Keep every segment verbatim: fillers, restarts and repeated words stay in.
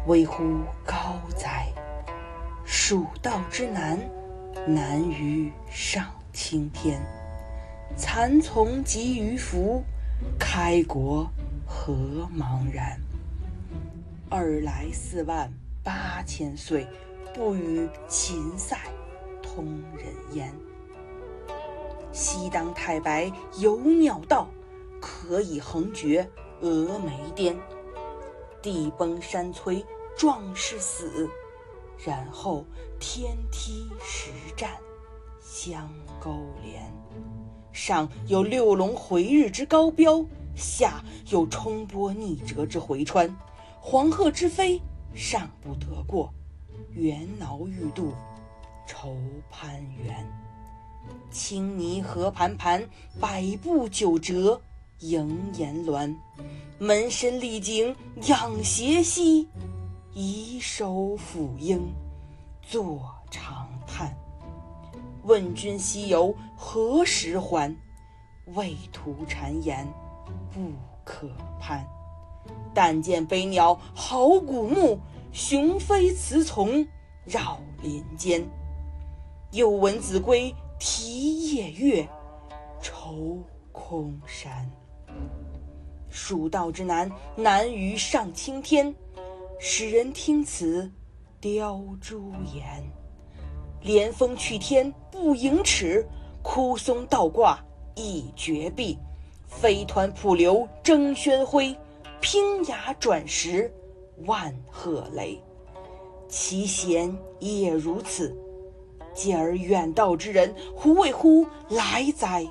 危乎高哉！蜀道之难，难于上青天。蚕丛及鱼凫，开国何茫然。二来四万八千岁，不与秦塞通人烟。西当太白有鸟道，可以横绝峨眉巅。地崩山摧壮士死，然后天梯石栈相勾连。上有六龙回日之高标，下有冲波逆折之回川。黄鹤之飞尚不得过，猿猱欲度愁攀援。青泥河盘盘，百步九折萦岩峦。门深丽景仰斜溪，以手抚膺坐长叹。问君西游何时还？畏途谗言不可攀。但见飞鸟好古木，雄飞雌从绕林间。又闻子规啼夜月，愁空山。蜀道之难，难于上青天。使人听此凋朱颜。连峰去天不盈尺，枯松倒挂一绝壁。飞湍瀑流争喧哗，拼崖转石万壑雷。其贤也如此，继而远道之人，胡为乎来哉？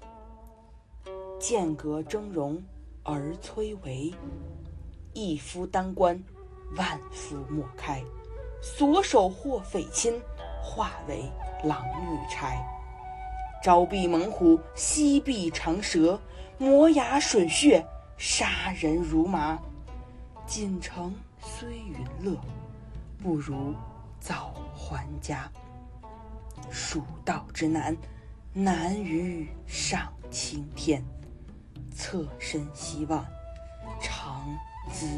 间隔峥嵘而崔嵬，一夫当关，万夫莫开。所守或匪亲，化为狼欲豺。朝避猛虎，夕避长蛇，磨牙吮血，杀人如麻。锦城虽云乐，不如早还家。蜀道之难，难于上青天。侧身西望，常咨